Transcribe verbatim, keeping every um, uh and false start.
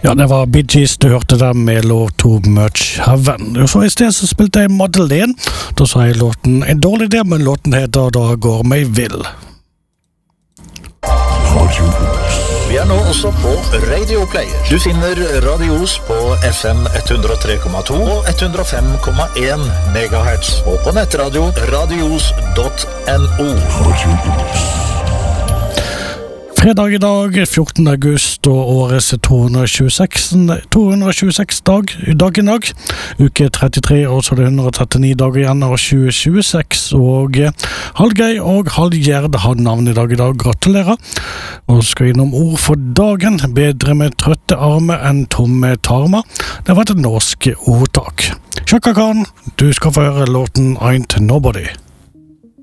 Ja, det var Bee Gees du hørte der med låt Too Much Heaven. Så i sted så spilte jeg Madeleine. Da sa jeg låten en dårlig idé, men låten heter Da går meg vill. Vi er nå også på Radio Player. Du finner Radios på F M ett hundre tre komma to og ett hundre fem komma en megahertz. Og på nettradio radios punktum no. Fredag i dag, fjortende august, og årets to hundre tjueseks dag, dag i dag. Uke trettitre, og så er det ett hundre trettini dager igjen av tjue tjueseks. Og Hallgeir og Hallgjerd har navn i dag i dag. Gratulerer. Og så skal vi innom ord for dagen. Bedre med trøtte armer enn tomme tarmer. Det har vært et norsk ordtak. Chaka Khan, du skal få høre låten Ain't Nobody.